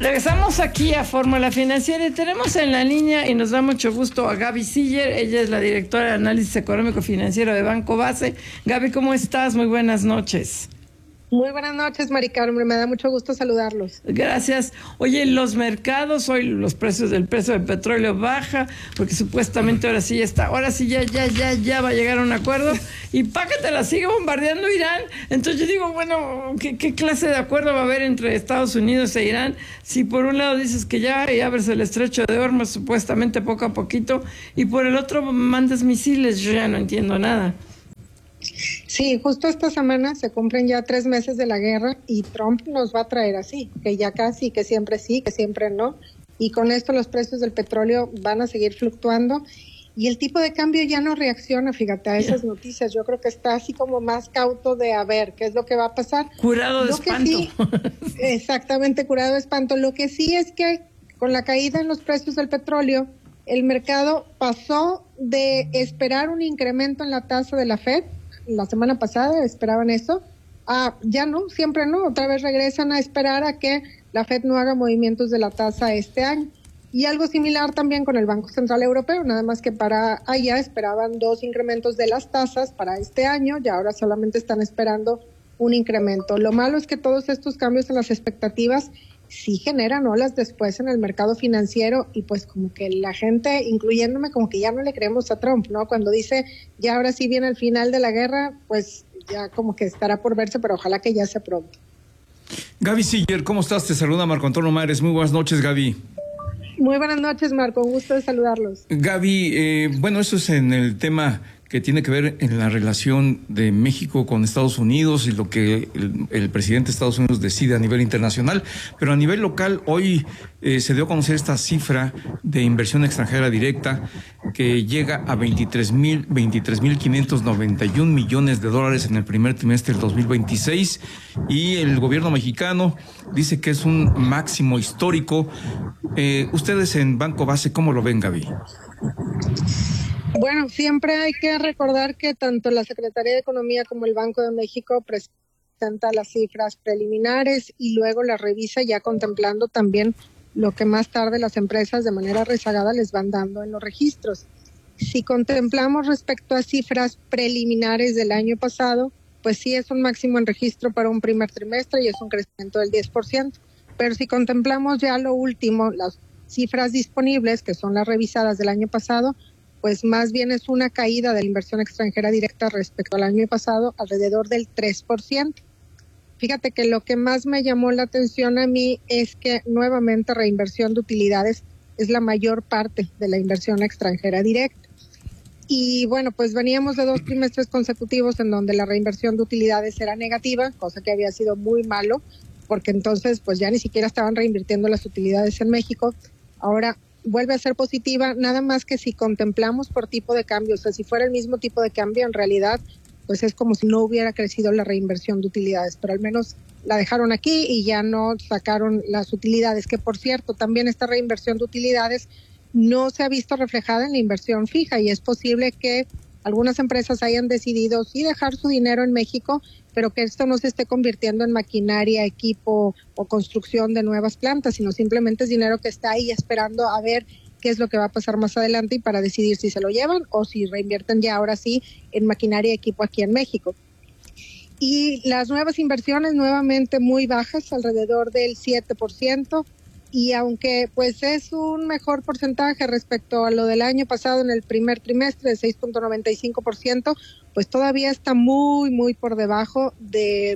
Regresamos aquí a Fórmula Financiera y tenemos en la línea y nos da mucho gusto a Gaby Siller. Ella es la directora de Análisis Económico Financiero de Banco Base. Gaby, ¿cómo estás? Muy buenas noches. Muy buenas noches, Mari Carmen, me da mucho gusto saludarlos. Gracias. Oye, los mercados, hoy los precios del precio del petróleo baja, porque supuestamente ahora sí ya va a llegar a un acuerdo, y para que te la sigue bombardeando Irán. Entonces yo digo, bueno, ¿qué clase de acuerdo va a haber entre Estados Unidos e Irán? Si por un lado dices que ya abres el estrecho de Hormuz, supuestamente poco a poquito, y por el otro mandas misiles, yo ya no entiendo nada. Sí, justo esta semana se cumplen ya 3 meses de la guerra y Trump nos va a traer así, que ya casi, que siempre sí, que siempre no. Y con esto los precios del petróleo van a seguir fluctuando y el tipo de cambio ya no reacciona, fíjate, a esas noticias. Yo creo que está así como más cauto de a ver qué es lo que va a pasar. Curado de espanto. Sí, exactamente, curado de espanto. Lo que sí es que con la caída en los precios del petróleo, el mercado pasó de esperar un incremento en la tasa de la Fed. La semana pasada esperaban eso, ya no, siempre no, otra vez regresan a esperar a que la Fed no haga movimientos de la tasa este año. Y algo similar también con el Banco Central Europeo, nada más que para allá esperaban 2 incrementos de las tasas para este año y ahora solamente están esperando un incremento. Lo malo es que todos estos cambios en las expectativas sí generan olas después en el mercado financiero y pues como que la gente, incluyéndome, como que ya no le creemos a Trump, ¿no? Cuando dice ya ahora sí viene el final de la guerra, pues ya como que estará por verse, pero ojalá que ya sea pronto. Gaby Siller, ¿cómo estás? Te saluda Marco Antonio Mares. Muy buenas noches, Gaby. Muy buenas noches, Marco. Un gusto de saludarlos. Gaby, bueno, eso es en el tema que tiene que ver en la relación de México con Estados Unidos y lo que el presidente de Estados Unidos decide a nivel internacional, pero a nivel local hoy se dio a conocer esta cifra de inversión extranjera directa que llega a 23.591 millones de dólares en el primer trimestre del 2026 y el gobierno mexicano dice que es un máximo histórico. Ustedes en Banco Base, ¿cómo lo ven, Gaby? Bueno, siempre hay que recordar que tanto la Secretaría de Economía como el Banco de México presenta las cifras preliminares y luego las revisa ya contemplando también lo que más tarde las empresas de manera rezagada les van dando en los registros. Si contemplamos respecto a cifras preliminares del año pasado, pues sí es un máximo en registro para un primer trimestre y es un crecimiento del 10%. Pero si contemplamos ya lo último, las cifras disponibles, que son las revisadas del año pasado, pues más bien es una caída de la inversión extranjera directa respecto al año pasado, alrededor del 3%. Fíjate que lo que más me llamó la atención a mí es que nuevamente reinversión de utilidades es la mayor parte de la inversión extranjera directa. Y bueno, pues veníamos de 2 trimestres consecutivos en donde la reinversión de utilidades era negativa, cosa que había sido muy malo, porque entonces pues ya ni siquiera estaban reinvirtiendo las utilidades en México. Ahora vuelve a ser positiva, nada más que si contemplamos por tipo de cambio, o sea, si fuera el mismo tipo de cambio, en realidad, pues es como si no hubiera crecido la reinversión de utilidades, pero al menos la dejaron aquí y ya no sacaron las utilidades, que por cierto, también esta reinversión de utilidades no se ha visto reflejada en la inversión fija y es posible que algunas empresas hayan decidido sí dejar su dinero en México, pero que esto no se esté convirtiendo en maquinaria, equipo o construcción de nuevas plantas, sino simplemente es dinero que está ahí esperando a ver qué es lo que va a pasar más adelante y para decidir si se lo llevan o si reinvierten ya ahora sí en maquinaria y equipo aquí en México. Y las nuevas inversiones nuevamente muy bajas, alrededor del 7%, y aunque pues es un mejor porcentaje respecto a lo del año pasado en el primer trimestre de 6.95%, pues todavía está muy por debajo de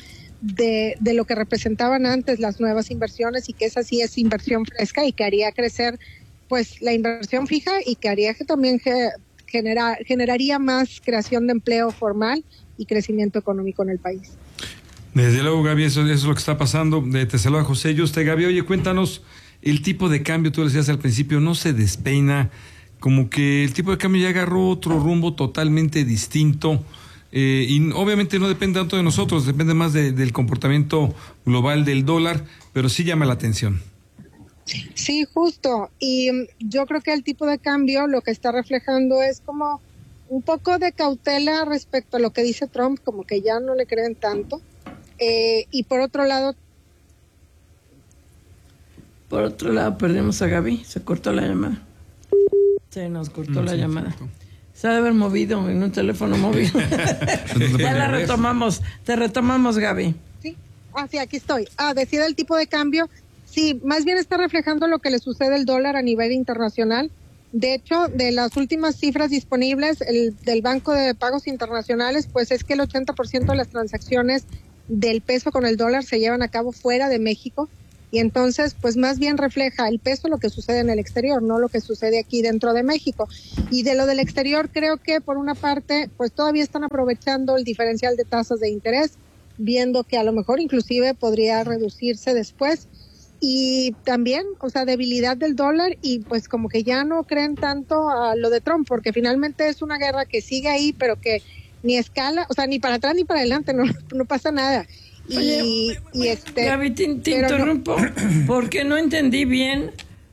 lo que representaban antes las nuevas inversiones, y que esa sí es inversión fresca y que haría crecer pues la inversión fija y que haría que también generaría más creación de empleo formal y crecimiento económico en el país. Desde luego, Gaby, eso es lo que está pasando. Te saluda José Yuste. Gaby, oye, cuéntanos, el tipo de cambio, tú decías al principio, no se despeina, como que el tipo de cambio ya agarró otro rumbo totalmente distinto, y obviamente no depende tanto de nosotros, depende más del comportamiento global del dólar, pero sí llama la atención. Sí, justo, y yo creo que el tipo de cambio lo que está reflejando es como un poco de cautela respecto a lo que dice Trump, como que ya no le creen tanto. Y por otro lado, Por otro lado, perdimos a Gaby, se cortó la llamada. Se nos cortó la llamada. Se ha de haber movido en un teléfono móvil. Ya la retomamos. Te retomamos, Gaby. Sí, sí, aquí estoy. Decía el tipo de cambio. Sí, más bien está reflejando lo que le sucede al dólar a nivel internacional. De hecho, de las últimas cifras disponibles del Banco de Pagos Internacionales, pues es que el 80% de las transacciones del peso con el dólar se llevan a cabo fuera de México. Y entonces, pues más bien refleja el peso lo que sucede en el exterior, no lo que sucede aquí dentro de México. Y de lo del exterior, creo que por una parte, pues todavía están aprovechando el diferencial de tasas de interés, viendo que a lo mejor inclusive podría reducirse después. Y también, o sea, debilidad del dólar y pues como que ya no creen tanto a lo de Trump, porque finalmente es una guerra que sigue ahí, pero que ni escala, o sea, ni para atrás ni para adelante, no pasa nada. Oye, Gaby, te interrumpo porque no entendí bien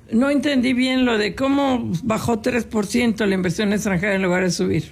lo de cómo bajó 3% la inversión extranjera en lugar de subir.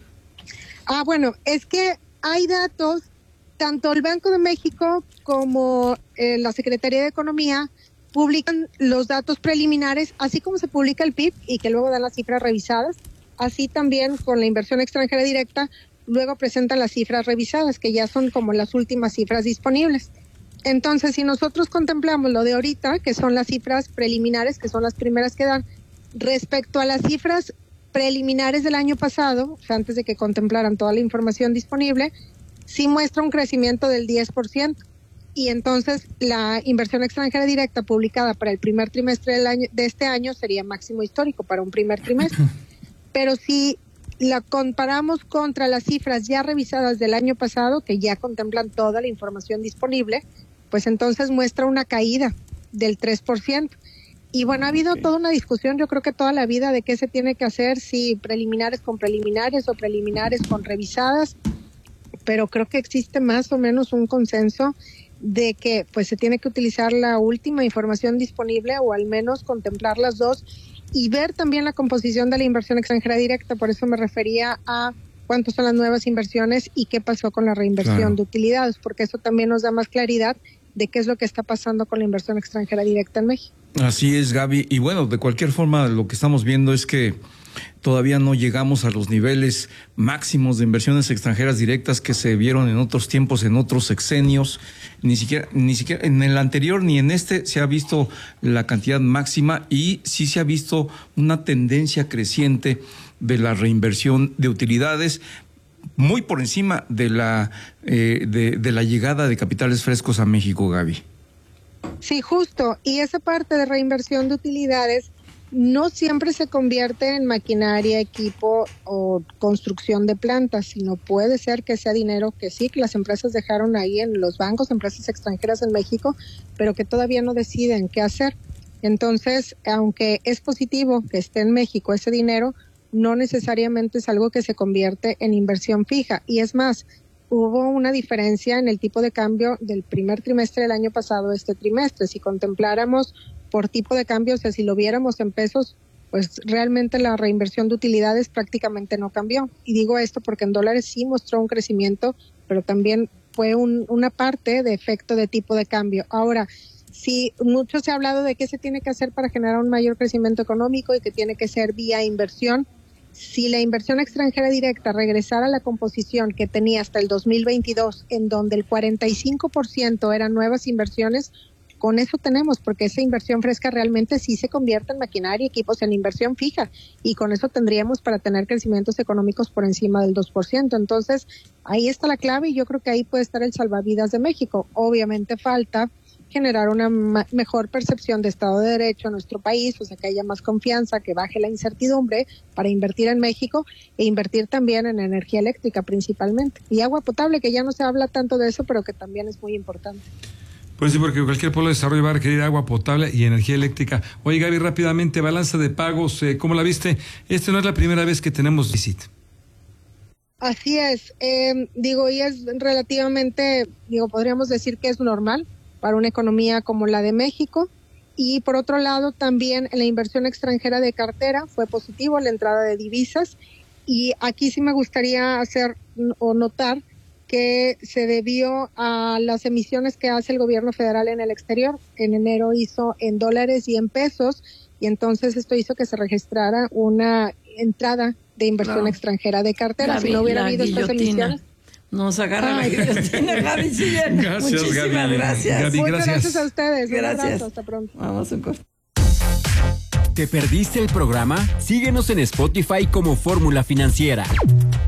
Bueno, es que hay datos, tanto el Banco de México como la Secretaría de Economía publican los datos preliminares, así como se publica el PIB y que luego dan las cifras revisadas, así también con la inversión extranjera directa. Luego presentan las cifras revisadas, que ya son como las últimas cifras disponibles. Entonces, si nosotros contemplamos lo de ahorita, que son las cifras preliminares, que son las primeras que dan, respecto a las cifras preliminares del año pasado, o sea, antes de que contemplaran toda la información disponible, sí muestra un crecimiento del 10%. Y entonces la inversión extranjera directa publicada para el primer trimestre de este año sería máximo histórico para un primer trimestre. Pero si la comparamos contra las cifras ya revisadas del año pasado, que ya contemplan toda la información disponible, pues entonces muestra una caída del 3%. Y bueno, ha habido toda una discusión, yo creo que toda la vida, de qué se tiene que hacer, si preliminares con preliminares o preliminares con revisadas, pero creo que existe más o menos un consenso de que pues se tiene que utilizar la última información disponible o al menos contemplar las dos y ver también la composición de la inversión extranjera directa. Por eso me refería a cuántas son las nuevas inversiones y qué pasó con la reinversión de utilidades, porque eso también nos da más claridad de qué es lo que está pasando con la inversión extranjera directa en México. Así es, Gaby. Y bueno, de cualquier forma, lo que estamos viendo es que todavía no llegamos a los niveles máximos de inversiones extranjeras directas que se vieron en otros tiempos, en otros sexenios. Ni siquiera en el anterior ni en este se ha visto la cantidad máxima, y sí se ha visto una tendencia creciente de la reinversión de utilidades, muy por encima de la llegada de capitales frescos a México, Gaby. Sí, justo. Y esa parte de reinversión de utilidades no siempre se convierte en maquinaria, equipo o construcción de plantas, sino puede ser que sea dinero que sí, que las empresas dejaron ahí en los bancos, empresas extranjeras en México, pero que todavía no deciden qué hacer. Entonces, aunque es positivo que esté en México ese dinero, no necesariamente es algo que se convierte en inversión fija. Y es más, hubo una diferencia en el tipo de cambio del primer trimestre del año pasado a este trimestre. Si contempláramos por tipo de cambio, o sea, si lo viéramos en pesos, pues realmente la reinversión de utilidades prácticamente no cambió. Y digo esto porque en dólares sí mostró un crecimiento, pero también fue una parte de efecto de tipo de cambio. Ahora, sí, mucho se ha hablado de qué se tiene que hacer para generar un mayor crecimiento económico y que tiene que ser vía inversión. Si la inversión extranjera directa regresara a la composición que tenía hasta el 2022, en donde el 45% eran nuevas inversiones, con eso tenemos, porque esa inversión fresca realmente sí se convierte en maquinaria y equipos, en inversión fija, y con eso tendríamos para tener crecimientos económicos por encima del 2%. Entonces, ahí está la clave y yo creo que ahí puede estar el salvavidas de México. Obviamente falta generar una mejor percepción de Estado de Derecho en nuestro país, o sea, que haya más confianza, que baje la incertidumbre para invertir en México e invertir también en energía eléctrica principalmente. Y agua potable, que ya no se habla tanto de eso, pero que también es muy importante. Pues sí, porque cualquier pueblo de desarrollo va a requerir agua potable y energía eléctrica. Oye, Gaby, rápidamente, balanza de pagos, ¿cómo la viste? No es la primera vez que tenemos déficit. Así es, y es relativamente, podríamos decir que es normal para una economía como la de México. Y por otro lado, también en la inversión extranjera de cartera fue positivo la entrada de divisas. Y aquí sí me gustaría hacer o notar que se debió a las emisiones que hace el gobierno federal en el exterior. En enero hizo en dólares y en pesos, y entonces esto hizo que se registrara una entrada de inversión extranjera de cartera. Gaby, si no hubiera habido estas guillotina. emisiones. Nos agarra la guillotina, Gaby Sillén. Gracias, Muchísimas Gaby. gracias. Gaby, Muchas gracias. gracias a ustedes. Un Gracias. abrazo. Hasta pronto. Vamos a un corte. ¿Te perdiste el programa? Síguenos en Spotify como Fórmula Financiera.